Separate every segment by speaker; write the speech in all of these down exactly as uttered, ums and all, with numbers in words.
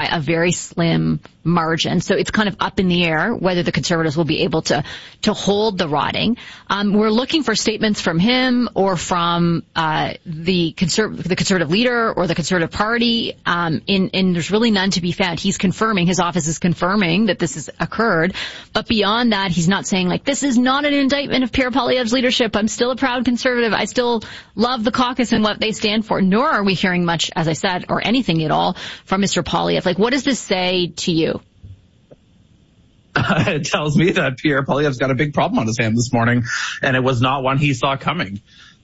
Speaker 1: a very slim margin. So it's kind of up in the air whether the Conservatives will be able to to hold the riding. Um, we're looking for statements from him or from uh, the, conserv- the Conservative leader or the Conservative Party, um, in, and there's really none to be found. He's confirming, his office is confirming that this has occurred, but beyond that, he's not saying, like, this is not an indictment of Pierre Poilievre's leadership. I'm still a proud Conservative. I still love the caucus and what they stand for. Nor are we hearing much, as I said, or anything at all from Mister Poilievre. Like, what does this say to you?
Speaker 2: Uh, it tells me that Pierre Poilievre's got a big problem on his hand this morning, and it was not one he saw coming.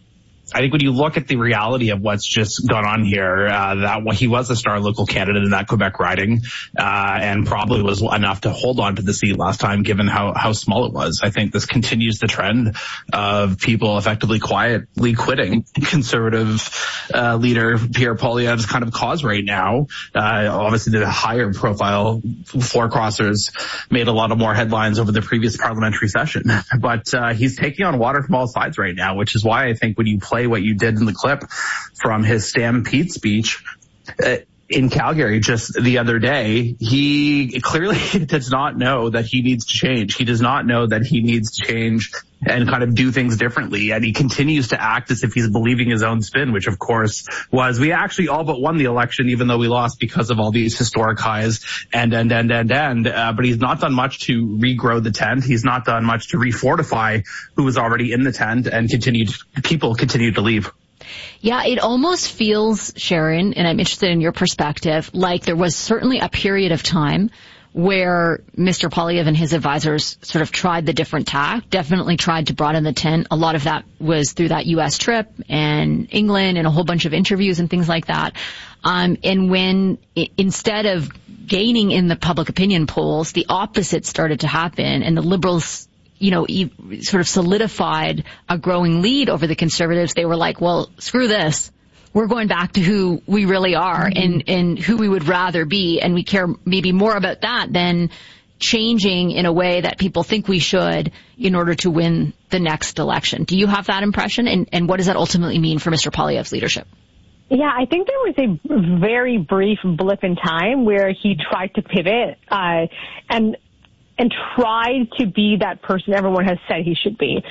Speaker 2: I think when you look at the reality of what's just gone on here, uh, that well, he was a star local candidate in that Quebec riding, uh, and probably was enough to hold on to the seat last time, given how, how small it was. I think this continues the trend of people effectively quietly quitting Conservative uh, leader Pierre Poilievre's kind of cause right now. Uh, obviously, the higher profile floor crossers made a lot of more headlines over the previous parliamentary session, but uh, he's taking on water from all sides right now, which is why I think when you play what you did in the clip from his Stampede speech uh, in Calgary just the other day, he clearly does not know that he needs to change. He does not know that he needs to change and kind of do things differently. And he continues to act as if he's believing his own spin, which of course was, we actually all but won the election, even though we lost because of all these historic highs and, and, and, and, and, uh, but he's not done much to regrow the tent. He's not done much to refortify who was already in the tent, and continued, people continue to leave.
Speaker 1: Yeah, it almost feels, Sharon, and I'm interested in your perspective, like there was certainly a period of time where Mister Poilievre and his advisors sort of tried the different tack, definitely tried to broaden the tent. A lot of that was through that U S trip and England and a whole bunch of interviews and things like that. Um, and when it, instead of gaining in the public opinion polls, the opposite started to happen, and the Liberals, you know, sort of solidified a growing lead over the Conservatives, they were like, well, screw this. We're going back to who we really are, mm-hmm. and, and who we would rather be. And we care maybe more about that than changing in a way that people think we should in order to win the next election. Do you have that impression? And, and what does that ultimately mean for Mister Poilievre's leadership?
Speaker 3: Yeah, I think there was a very brief blip in time where he tried to pivot, uh, and and tried to be that person everyone has said he should be.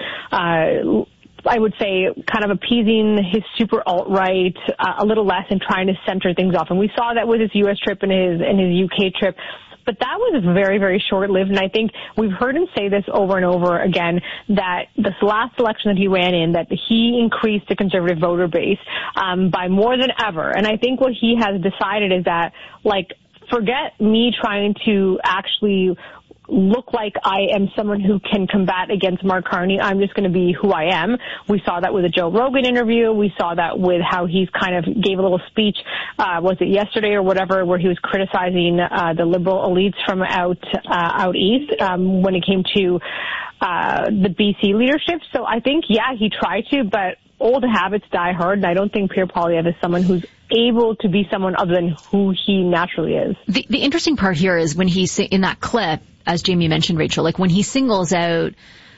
Speaker 3: Uh, I would say kind of appeasing his super alt-right uh, a little less, and trying to center things off. And we saw that with his U S trip and his, and his U K trip. But that was very, very short-lived, and I think we've heard him say this over and over again, that this last election that he ran in, that he increased the Conservative voter base um, by more than ever. And I think what he has decided is that, like, forget me trying to actually look like I am someone who can combat against Mark Carney. I'm just going to be who I am. We saw that with the Joe Rogan interview. We saw that with how he's kind of gave a little speech, uh, was it yesterday or whatever, where he was criticizing uh, the liberal elites from out uh, out east um, when it came to uh, the B C leadership. So I think, yeah, he tried to, but old habits die hard, and I don't think Pierre Poilievre is someone who's able to be someone other than who he naturally is.
Speaker 1: The, the interesting part here is when he's in that clip, as Jamie mentioned, Rachel, like when he singles out,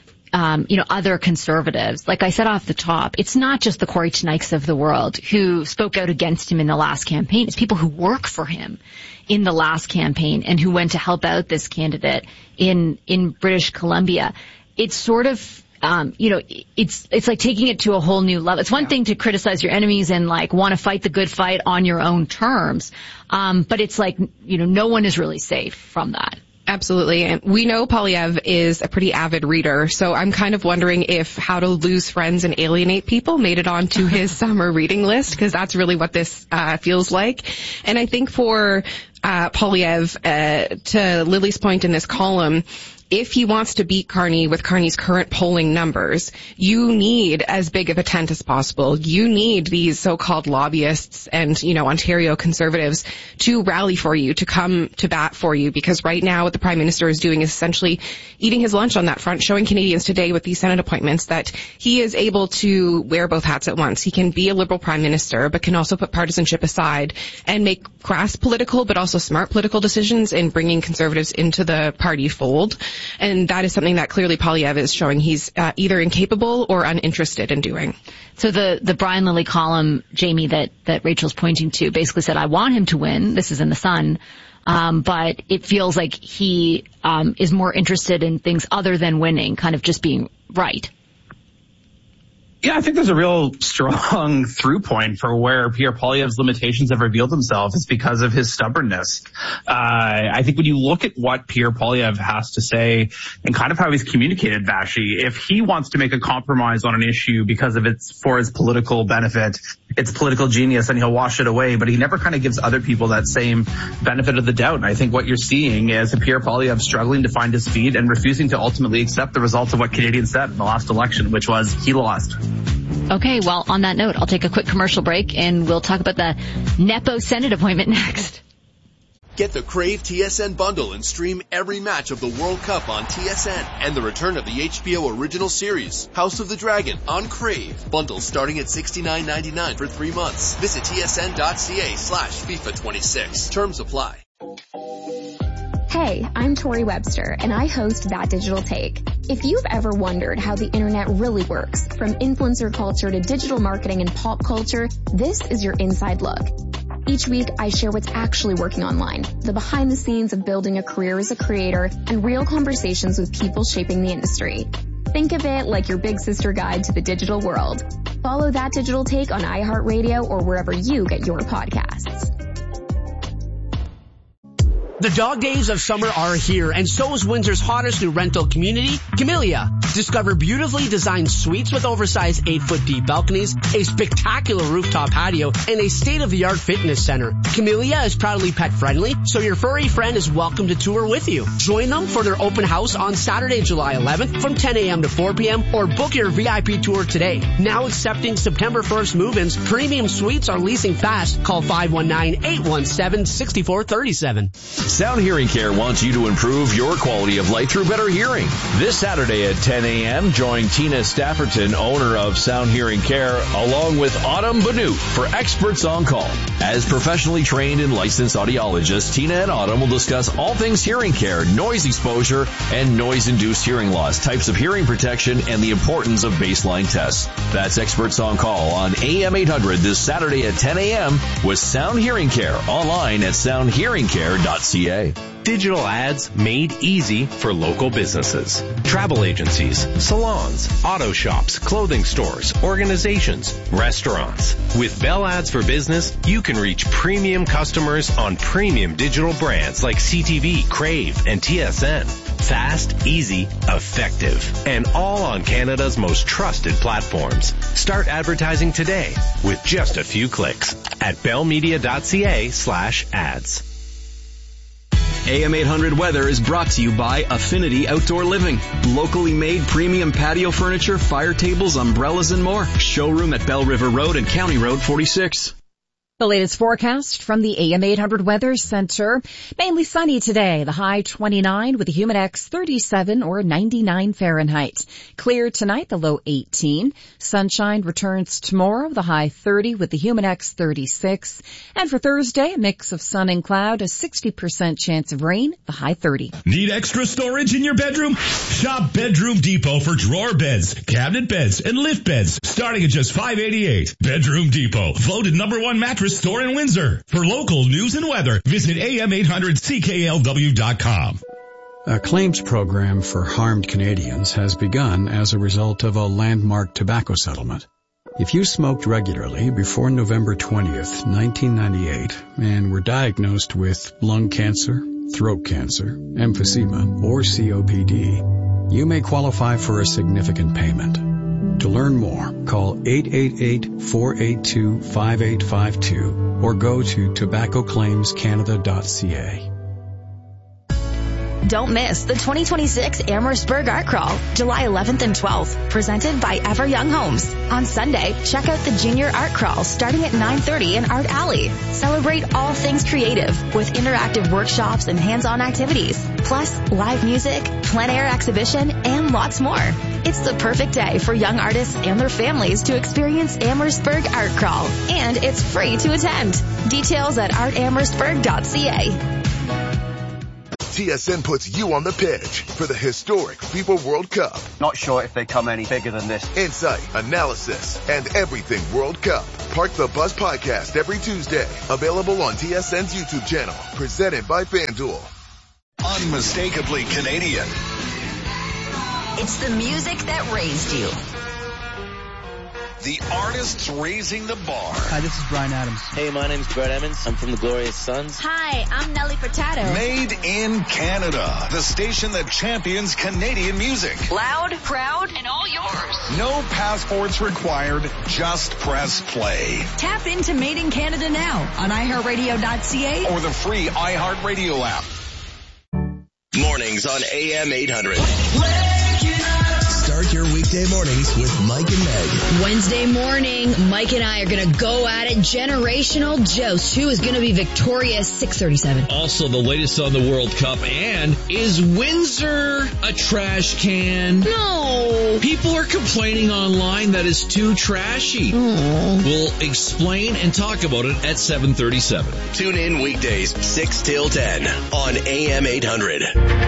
Speaker 1: um, you know, other Conservatives, like I said off the top, it's not just the Corey Tnikes of the world who spoke out against him in the last campaign. It's people who work for him in the last campaign and who went to help out this candidate in, in British Columbia. It's sort of, Um, you know, it's, it's like taking it to a whole new level. It's one yeah. thing to criticize your enemies and like want to fight the good fight on your own terms. Um, but it's like, you know, no one is really safe from that.
Speaker 4: Absolutely. And we know Poilievre is a pretty avid reader, so I'm kind of wondering if How to Lose Friends and Alienate People made it onto his summer reading list, because that's really what this uh feels like. And I think for uh Poilievre, uh, to Lily's point in this column, if he wants to beat Carney with Carney's current polling numbers, you need as big of a tent as possible. You need these so-called lobbyists and, you know, Ontario Conservatives to rally for you, to come to bat for you, because right now what the Prime Minister is doing is essentially eating his lunch on that front, showing Canadians today with these Senate appointments that he is able to wear both hats at once. He can be a Liberal Prime Minister, but can also put partisanship aside and make crass political but also smart political decisions in bringing Conservatives into the party fold. And that is something that clearly Poilievre is showing he's uh, either incapable or uninterested in doing.
Speaker 1: So the, the Brian Lilly column, Jamie, that, that Rachel's pointing to basically said, I want him to win. This is in The Sun Um, but it feels like he um, is more interested in things other than winning, kind of just being right.
Speaker 2: Yeah, I think there's a real strong through point for where Pierre Poilievre's limitations have revealed themselves. It's because of his stubbornness. Uh, I think when you look at what Pierre Poilievre has to say and kind of how he's communicated, Vashi, if he wants to make a compromise on an issue because of it's for his political benefit, it's political genius, and he'll wash it away, but he never kind of gives other people that same benefit of the doubt. And I think what you're seeing is a Pierre Poilievre struggling to find his feet and refusing to ultimately accept the results of what Canadians said in the last election, which was he lost.
Speaker 1: Okay, well, on that note, I'll take a quick commercial break, and we'll talk about the Nepo Senate appointment next.
Speaker 5: Get the Crave T S N bundle and stream every match of the World Cup on T S N and the return of the H B O original series, House of the Dragon, on Crave. Bundles starting at sixty-nine ninety-nine for three months. Visit tsn.ca slash FIFA 26. Terms apply.
Speaker 6: Hey, I'm Tori Webster, and I host That Digital Take. If you've ever wondered how the internet really works, from influencer culture to digital marketing and pop culture, this is your inside look. Each week, I share what's actually working online, the behind the scenes of building a career as a creator, and real conversations with people shaping the industry. Think of it like your big sister guide to the digital world. Follow That Digital Take on iHeartRadio or wherever you get your podcasts.
Speaker 7: The dog days of summer are here, and so is Windsor's hottest new rental community, Camellia. Discover beautifully designed suites with oversized eight-foot deep balconies, a spectacular rooftop patio, and a state-of-the-art fitness center. Camellia is proudly pet-friendly, so your furry friend is welcome to tour with you. Join them for their open house on Saturday, July eleventh from ten a.m. to four p.m. or book your V I P tour today. Now accepting September first move-ins, premium suites are leasing fast. Call five one nine, eight one seven, six four three seven.
Speaker 8: Sound Hearing Care wants you to improve your quality of life through better hearing. This Saturday at ten a.m., join Tina Stafferton, owner of Sound Hearing Care, along with Autumn Banu for Experts on Call. As professionally trained and licensed audiologists, Tina and Autumn will discuss all things hearing care, noise exposure, and noise-induced hearing loss, types of hearing protection, and the importance of baseline tests. That's Experts on Call on A M eight hundred this Saturday at ten a.m. with Sound Hearing Care, online at sound hearing care dot c a.
Speaker 9: Digital ads made easy for local businesses. Travel agencies, salons, auto shops, clothing stores, organizations, restaurants. With Bell Ads for Business, you can reach premium customers on premium digital brands like C T V, Crave, and T S N. Fast, easy, effective, and all on Canada's most trusted platforms. Start advertising today with just a few clicks at bellmedia.ca slash ads.
Speaker 10: A M eight hundred Weather is brought to you by Affinity Outdoor Living. Locally made premium patio furniture, fire tables, umbrellas, and more. Showroom at Bell River Road and County Road forty-six.
Speaker 11: The latest forecast from the A M eight hundred Weather Center. Mainly sunny today. The high twenty-nine with a humidex thirty-seven or ninety-nine Fahrenheit. Clear tonight, the low eighteen. Sunshine returns tomorrow, the high thirty with the humidex thirty-six. And for Thursday, a mix of sun and cloud, a sixty percent chance of rain, the high thirty.
Speaker 12: Need extra storage in your bedroom? Shop Bedroom Depot for drawer beds, cabinet beds, and lift beds, starting at just five eighty-eight. Bedroom Depot, voted number one mattress store in Windsor. For local news and weather, visit A M eight hundred C K L W dot com.
Speaker 13: A claims program for harmed Canadians has begun as a result of a landmark tobacco settlement. If you smoked regularly before November twentieth, nineteen ninety-eight, and were diagnosed with lung cancer, throat cancer, emphysema, or C O P D, you may qualify for a significant payment. To learn more, call eight eight eight, four eight two, five eight five two or go to tobacco claims canada dot c a.
Speaker 14: Don't miss the twenty twenty-six Amherstburg Art Crawl, July eleventh and twelfth, presented by Ever Young Homes. On Sunday, check out the Junior Art Crawl starting at nine thirty in Art Alley. Celebrate all things creative with interactive workshops and hands-on activities, plus live music, plein air exhibition, and lots more. It's the perfect day for young artists and their families to experience Amherstburg Art Crawl, and it's free to attend. Details at art amherstburg dot c a.
Speaker 15: T S N puts you on the pitch for the historic FIFA World Cup.
Speaker 16: Not sure if they come any bigger than this.
Speaker 15: Insight, analysis, and everything World Cup. Park the Bus podcast every Tuesday. Available on T S N's YouTube channel. Presented by FanDuel.
Speaker 17: Unmistakably Canadian.
Speaker 18: It's the music that raised you.
Speaker 17: The artists raising the bar.
Speaker 19: Hi, this is Bryan Adams.
Speaker 20: Hey, my name's Brett Emmons. I'm from the Glorious Sons.
Speaker 18: Hi, I'm Nelly Furtado.
Speaker 17: Made in Canada. The station that champions Canadian music.
Speaker 18: Loud, proud, and all yours.
Speaker 17: No passports required. Just press play.
Speaker 18: Tap into Made in Canada now on i heart radio dot c a
Speaker 17: or the free iHeartRadio app.
Speaker 5: Mornings on A M eight hundred.
Speaker 21: Start your weekday mornings with Mike and Meg.
Speaker 22: Wednesday morning, Mike and I are going to go at it. Generational Joust. Who is going to be victorious? six thirty-seven.
Speaker 8: Also, the latest on the World Cup. And is Windsor a trash can?
Speaker 22: No.
Speaker 8: People are complaining online that it's too trashy. Aww. We'll explain and talk about it at seven thirty-seven.
Speaker 5: Tune in weekdays six till ten on A M eight hundred.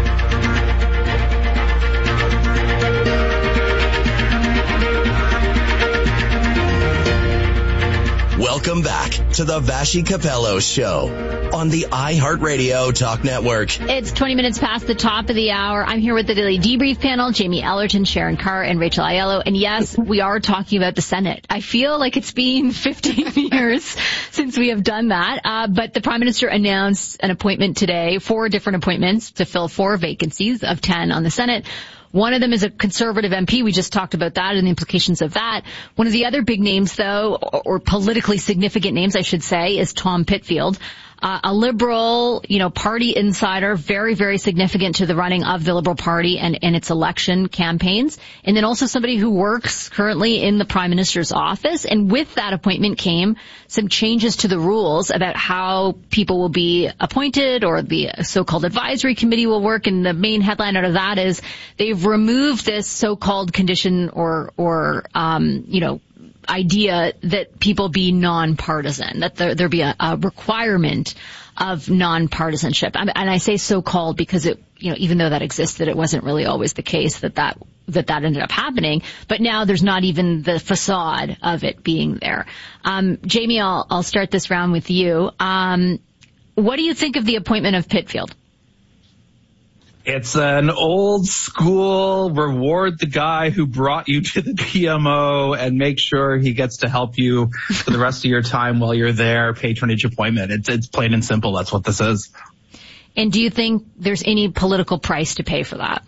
Speaker 5: Welcome back to the Vashi Capello Show on the iHeartRadio Talk Network.
Speaker 1: It's twenty minutes past the top of the hour. I'm here with the Daily Debrief panel, Jamie Ellerton, Sharon Carr, and Rachel Aiello. And yes, we are talking about the Senate. I feel like it's been fifteen years since we have done that. Uh, but the Prime Minister announced an appointment today, four different appointments to fill four vacancies of ten on the Senate. One of them is a Conservative M P. We just talked about that and the implications of that. One of the other big names, though, or politically significant names, I should say, is Tom Pitfield. Uh, a Liberal, you know, party insider, very, very significant to the running of the Liberal Party and, and its election campaigns. And then also somebody who works currently in the Prime Minister's office. And with that appointment came some changes to the rules about how people will be appointed or the so-called advisory committee will work. And the main headline out of that is they've removed this so-called condition or, or, um, you know, idea that people be nonpartisan, that there, there be a, a requirement of nonpartisanship. And I say so-called because it, you know, even though that existed, it wasn't really always the case that that, that that ended up happening. But now there's not even the facade of it being there. Um, Jamie, I'll, I'll start this round with you. Um, what do you think of the appointment of Pitfield?
Speaker 2: It's an old school reward the guy who brought you to the P M O and make sure he gets to help you for the rest of your time while you're there, patronage appointment. It's, it's plain and simple. That's what this is.
Speaker 1: And do you think there's any political price to pay for that?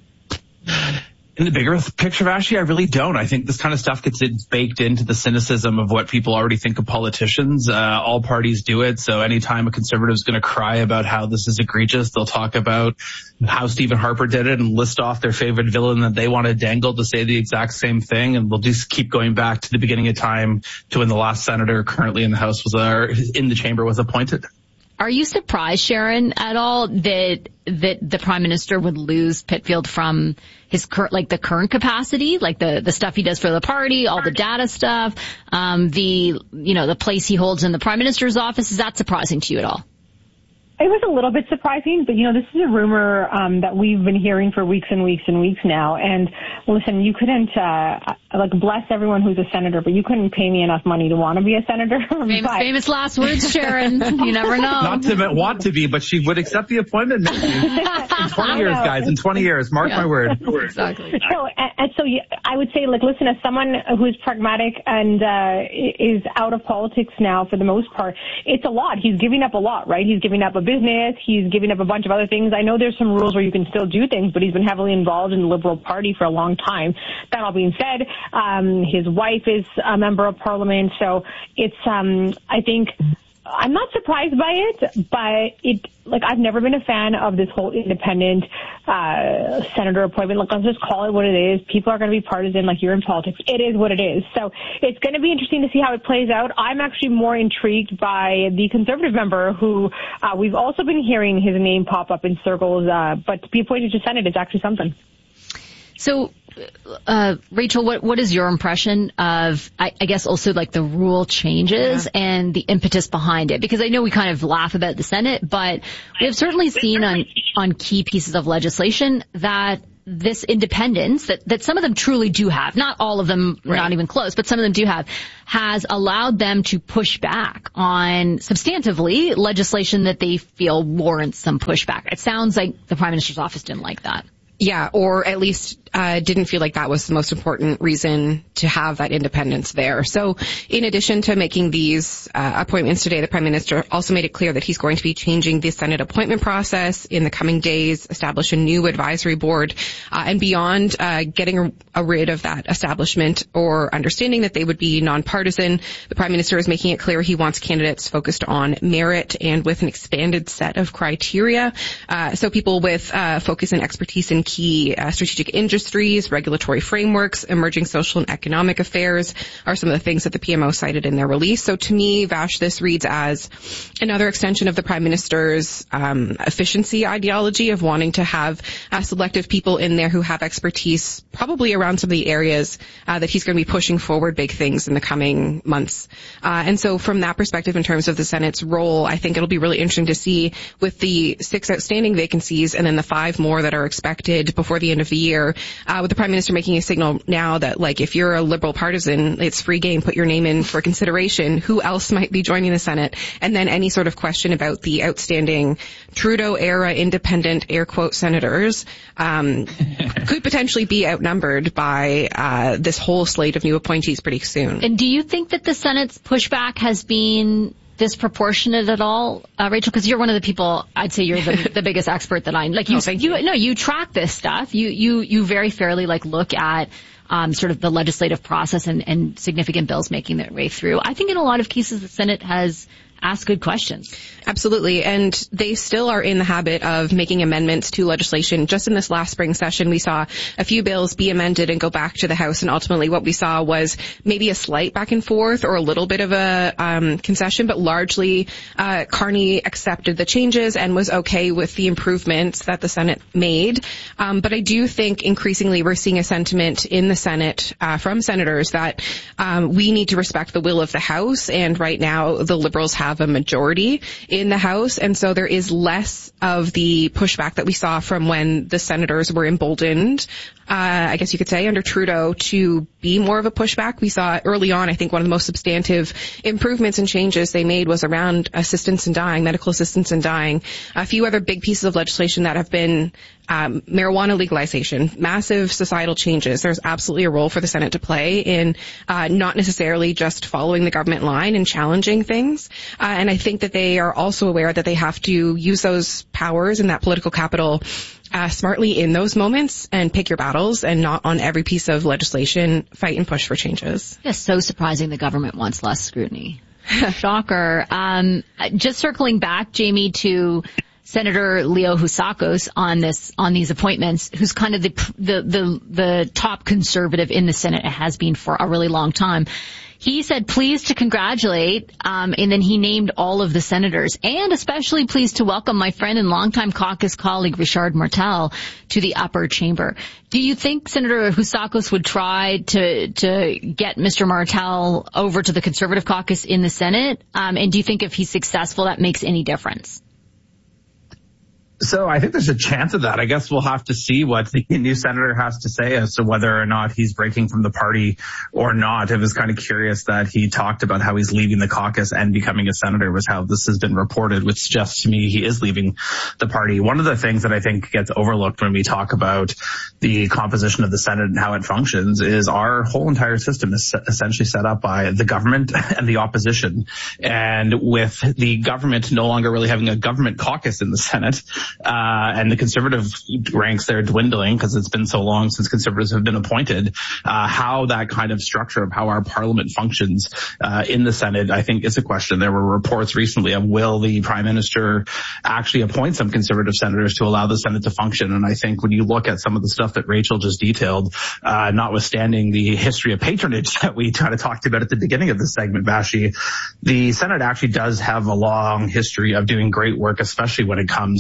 Speaker 2: In the bigger picture, Vashi, I really don't. I think this kind of stuff gets baked into the cynicism of what people already think of politicians. Uh, all parties do it. So anytime a conservative is going to cry about how this is egregious, they'll talk about how Stephen Harper did it and list off their favorite villain that they want to dangle to say the exact same thing. And we'll just keep going back to the beginning of time to when the last senator currently in the House was, uh, in the chamber was appointed.
Speaker 1: Are you surprised, Sharon, at all that that the Prime Minister would lose Pitfield from his current, like the current capacity, like the the stuff he does for the party, all the data stuff, um, the you know the place he holds in the Prime Minister's office? Is that surprising to you at all?
Speaker 3: It was a little bit surprising, but, you know, this is a rumor um, that we've been hearing for weeks and weeks and weeks now. And, listen, you couldn't, uh, like, bless everyone who's a senator, but you couldn't pay me enough money to want to be a senator.
Speaker 1: Famous,
Speaker 3: but,
Speaker 1: famous last words, Sharon. You never know.
Speaker 2: Not to want to be, but she would accept the appointment maybe. In twenty years, guys, in twenty years. Mark yeah. my word.
Speaker 1: Exactly.
Speaker 3: So, and, and so you, I would say, like, listen, as someone who's pragmatic and uh, is out of politics now for the most part, it's a lot. He's giving up a lot, right? He's giving up a business. He's giving up a bunch of other things. I know there's some rules where you can still do things, but he's been heavily involved in the Liberal Party for a long time. That all being said, um, his wife is a member of Parliament, so it's, um, I think, I'm not surprised by it, but it, like, I've never been a fan of this whole independent, uh, senator appointment. Like, let's just call it what it is. People are going to be partisan like you're in politics. It is what it is. So it's going to be interesting to see how it plays out. I'm actually more intrigued by the Conservative member who, uh, we've also been hearing his name pop up in circles, uh, but to be appointed to Senate is actually something.
Speaker 1: So, uh, Rachel, what, what is your impression of, I, I guess also like the rule changes yeah. and the impetus behind it? Because I know we kind of laugh about the Senate, but we have certainly seen on, on key pieces of legislation that this independence that, that some of them truly do have, not all of them, right. not even close, but some of them do have, has allowed them to push back on substantively legislation that they feel warrants some pushback. It sounds like the Prime Minister's office didn't like that.
Speaker 4: Yeah, or at least uh didn't feel like that was the most important reason to have that independence there. So in addition to making these uh, appointments today, the Prime Minister also made it clear that he's going to be changing the Senate appointment process in the coming days, establish a new advisory board, uh, and beyond uh getting a, a rid of that establishment or understanding that they would be nonpartisan, the Prime Minister is making it clear he wants candidates focused on merit and with an expanded set of criteria. Uh so people with uh focus and expertise in key uh, strategic industries, regulatory frameworks, emerging social and economic affairs are some of the things that the P M O cited in their release. So to me, Vash, this reads as another extension of the Prime Minister's um, efficiency ideology of wanting to have uh, selective people in there who have expertise probably around some of the areas uh, that he's going to be pushing forward big things in the coming months. Uh, and so from that perspective, in terms of the Senate's role, I think it'll be really interesting to see with the six outstanding vacancies and then the five more that are expected before the end of the year, uh, with the Prime Minister making a signal now that, like, if you're a Liberal partisan, it's free game, put your name in for consideration. Who else might be joining the Senate? And then any sort of question about the outstanding Trudeau-era independent, air quote, senators um, could potentially be outnumbered by uh, this whole slate of new appointees pretty soon.
Speaker 1: And do you think that the Senate's pushback has been disproportionate at all, uh, Rachel? Because you're one of the people, I'd say you're the, the biggest expert that I like. You,
Speaker 4: oh, you,
Speaker 1: you, no, you track this stuff. You, you, you very fairly like look at um, sort of the legislative process and, and significant bills making their way through. I think in a lot of cases the Senate has ask good questions.
Speaker 4: Absolutely. And they still are in the habit of making amendments to legislation. Just in this last spring session, we saw a few bills be amended and go back to the House. And ultimately what we saw was maybe a slight back and forth or a little bit of a um, concession, but largely uh, Carney accepted the changes and was okay with the improvements that the Senate made. Um, but I do think increasingly we're seeing a sentiment in the Senate uh, from senators that um, we need to respect the will of the House. And right now the Liberals have have a majority in the House, and so there is less of the pushback that we saw from when the senators were emboldened, uh, I guess you could say, under Trudeau to be more of a pushback. We saw early on, I think one of the most substantive improvements and changes they made was around assistance in dying, medical assistance in dying. A few other big pieces of legislation that have been um, marijuana legalization, massive societal changes. There's absolutely a role for the Senate to play in uh, not necessarily just following the government line and challenging things. Uh, and I think that they are also aware that they have to use those powers and that political capital uh, smartly in those moments and pick your battles and not on every piece of legislation fight and push for changes.
Speaker 1: It's so surprising the government wants less scrutiny. Shocker. Um, just circling back, Jamie, to Senator Leo Housakos on this, on these appointments, who's kind of the, the, the, the top conservative in the Senate. It has been for a really long time. He said pleased to congratulate, um, and then he named all of the senators, and especially pleased to welcome my friend and longtime caucus colleague Richard Martel to the upper chamber. Do you think Senator Housakos would try to to get Mister Martel over to the Conservative caucus in the Senate? Um, and do you think if he's successful, that makes any difference?
Speaker 2: So I think there's a chance of that. I guess we'll have to see what the new senator has to say as to whether or not he's breaking from the party or not. It was kind of curious that he talked about how he's leaving the caucus and becoming a senator, was how this has been reported, which suggests to me he is leaving the party. One of the things that I think gets overlooked when we talk about the composition of the Senate and how it functions is our whole entire system is essentially set up by the government and the opposition. And with the government no longer really having a government caucus in the Senate, Uh, and the conservative ranks there dwindling because it's been so long since conservatives have been appointed, uh, how that kind of structure of how our parliament functions, uh, in the Senate, I think is a question. There were reports recently of will the Prime Minister actually appoint some conservative senators to allow the Senate to function? And I think when you look at some of the stuff that Rachel just detailed, uh, notwithstanding the history of patronage that we kind of talked about at the beginning of this segment, Vashi, the Senate actually does have a long history of doing great work, especially when it comes to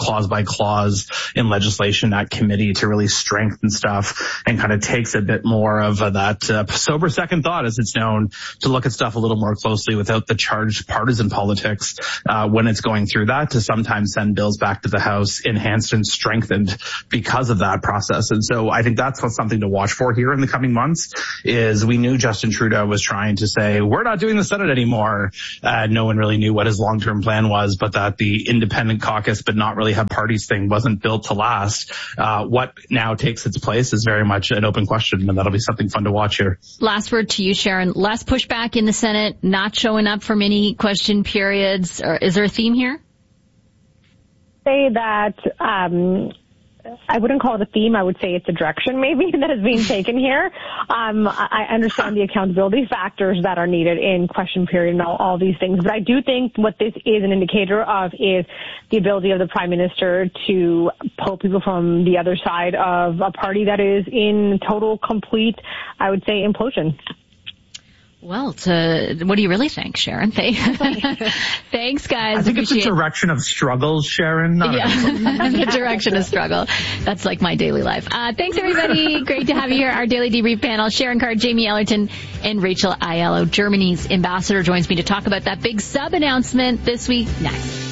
Speaker 2: clause by clause in legislation at committee to really strengthen stuff, and kind of takes a bit more of uh, that uh, sober second thought, as it's known, to look at stuff a little more closely without the charged partisan politics uh, when it's going through that, to sometimes send bills back to the House enhanced and strengthened because of that process. And so I think that's what's something to watch for here in the coming months. Is we knew Justin Trudeau was trying to say, we're not doing the Senate anymore. Uh, no one really knew what his long-term plan was, but that the independent caucus, but not really have parties thing, wasn't built to last. Uh, what now takes its place is very much an open question, and that'll be something fun to watch here.
Speaker 1: Last word to you, Sharon. Less pushback in the Senate, not showing up for many question periods. Or is there a theme here?
Speaker 3: Say that um, I wouldn't call it a theme. I would say it's a direction maybe that is being taken here. Um, I understand the accountability factors that are needed in question period and all, all these things. But I do think what this is an indicator of is the ability of the Prime Minister to pull people from the other side of a party that is in total, complete, I would say, implosion.
Speaker 1: Well, to, what do you really think, Sharon? Thanks, guys.
Speaker 2: I think
Speaker 1: Appreciate
Speaker 2: it's a direction of struggles, Sharon. Not
Speaker 1: yeah, the direction of struggle. That's like my daily life. Uh, thanks, everybody. Great to have you here. Our daily debrief panel, Sharon Carr, Jamie Ellerton, and Rachel Aiello. Germany's ambassador joins me to talk about that big sub announcement this week. Next.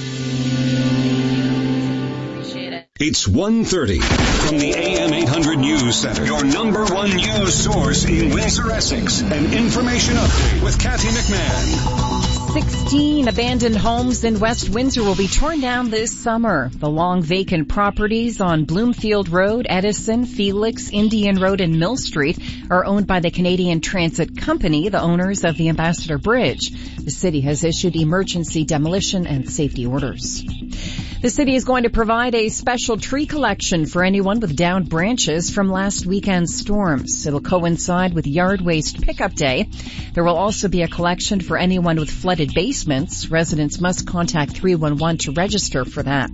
Speaker 17: It's one thirty from the A M eight hundred News Center, your number one news source in Windsor, Essex. An information update with Kathy McMahon.
Speaker 11: sixteen abandoned homes in West Windsor will be torn down this summer. The long vacant properties on Bloomfield Road, Edison, Felix, Indian Road, and Mill Street are owned by the Canadian Transit Company, the owners of the Ambassador Bridge. The city has issued emergency demolition and safety orders. The city is going to provide a special tree collection for anyone with downed branches from last weekend's storms. It'll coincide with Yard Waste Pickup Day. There will also be a collection for anyone with flooded basements. Residents must contact three one one to register for that.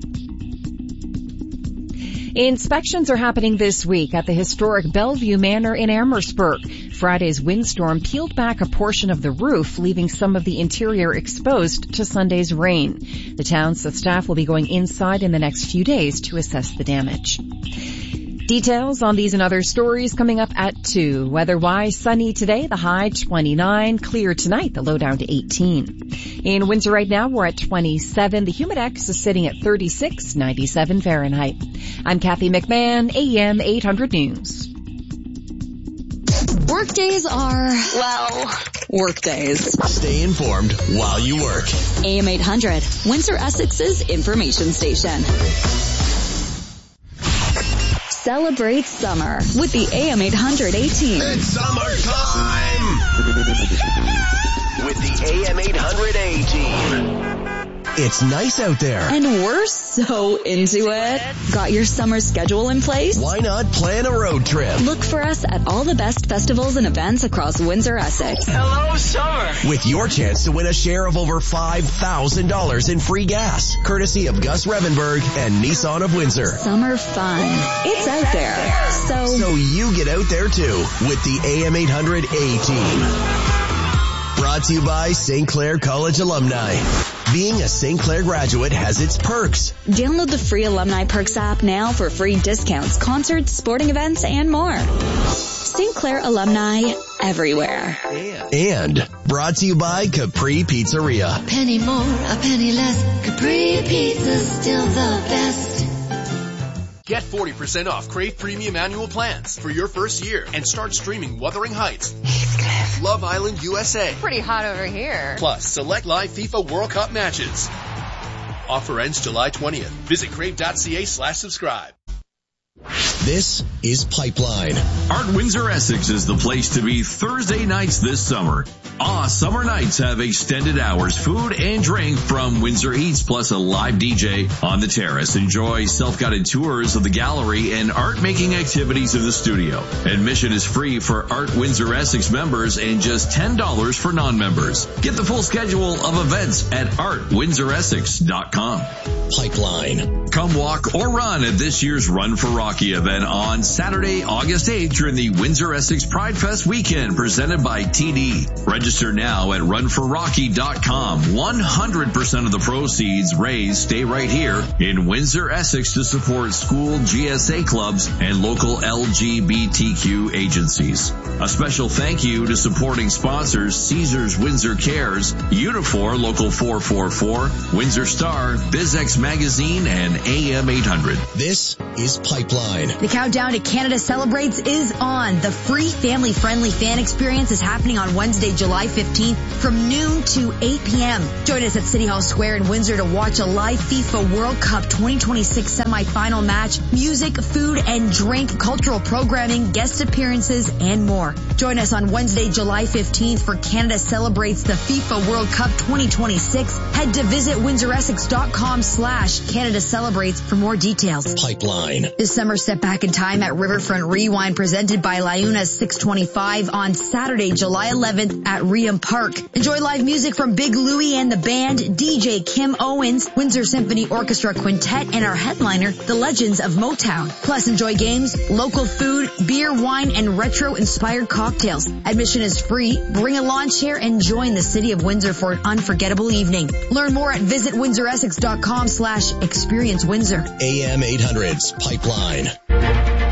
Speaker 11: Inspections are happening this week at the historic Bellevue Manor in Amherstburg. Friday's windstorm peeled back a portion of the roof, leaving some of the interior exposed to Sunday's rain. The town's staff will be going inside in the next few days to assess the damage. Details on these and other stories coming up at two. Weather-wise, sunny today, the high twenty-nine. Clear tonight, the low down to eighteen. In Windsor right now, we're at twenty-seven. The Humidex is sitting at thirty-six, ninety-seven Fahrenheit. I'm Kathy McMahon, A M eight hundred News.
Speaker 22: Workdays are, well, workdays.
Speaker 21: Stay informed while you work.
Speaker 22: A M eight hundred, Windsor Essex's information station. Celebrate summer with the A M eight hundred A-Team.
Speaker 21: It's summertime with the A M eight hundred A-Team. It's nice out there.
Speaker 22: And we're so into it. Got your summer schedule in place?
Speaker 21: Why not plan a road trip?
Speaker 22: Look for us at all the best festivals and events across Windsor, Essex.
Speaker 21: Hello, summer. With your chance to win a share of over five thousand dollars in free gas, courtesy of Gus Revenberg and Nissan of Windsor.
Speaker 22: Summer fun. It's out there. So,
Speaker 21: so you get out there too with the A M eight hundred A-Team. Brought to you by Saint Clair College alumni. Being a Saint Clair graduate has its perks.
Speaker 22: Download the free Alumni Perks app now for free discounts, concerts, sporting events, and more. Saint Clair alumni everywhere.
Speaker 21: And brought to you by Capri Pizzeria.
Speaker 6: Penny more, a penny less. Capri Pizza's still the best.
Speaker 5: Get forty percent off Crave Premium Annual Plans for your first year and start streaming Wuthering Heights, Love Island U S A.
Speaker 19: Pretty hot over here.
Speaker 5: Plus, select live FIFA World Cup matches. Offer ends July twentieth. Visit crave.ca slash subscribe.
Speaker 21: This is Pipeline.
Speaker 8: Art Windsor Essex is the place to be Thursday nights this summer. Ah, summer nights have extended hours, food and drink from Windsor Eats, plus a live D J on the terrace. Enjoy self-guided tours of the gallery and art-making activities of the studio. Admission is free for Art Windsor Essex members and just ten dollars for non-members. Get the full schedule of events at art windsor essex dot com.
Speaker 21: Pipeline.
Speaker 8: Come walk or run at this year's Run for Rocky Rocky event on Saturday, August eighth during the Windsor Essex Pride Fest weekend presented by T D. Register now at run for rocky dot com. one hundred percent of the proceeds raised stay right here in Windsor, Essex to support school G S A clubs and local L G B T Q agencies. A special thank you to supporting sponsors Caesars Windsor Cares, Unifor Local four four four, Windsor Star, BizX Magazine, and A M eight hundred.
Speaker 21: This is Pipeline.
Speaker 18: The countdown to Canada Celebrates is on. The free family-friendly fan experience is happening on Wednesday, July fifteenth from noon to eight p.m. Join us at City Hall Square in Windsor to watch a live FIFA World Cup twenty twenty-six semifinal match, music, food and drink, cultural programming, guest appearances, and more. Join us on Wednesday, July fifteenth for Canada Celebrates the FIFA World Cup twenty twenty-six. Head to visit windsor essex dot com slash Canada Celebrates for more details.
Speaker 21: Pipeline.
Speaker 18: This summer, step back in time at Riverfront Rewind presented by Liuna six twenty-five on Saturday, July eleventh at Reham Park. Enjoy live music from Big Louie and the band, D J Kim Owens, Windsor Symphony Orchestra Quintet, and our headliner, the Legends of Motown. Plus, enjoy games, local food, beer, wine, and retro-inspired cocktails. Admission is free. Bring a lawn chair and join the City of Windsor for an unforgettable evening. Learn more at visit windsor essex dot com slash experience Windsor.
Speaker 21: A M eight hundred's Pipeline.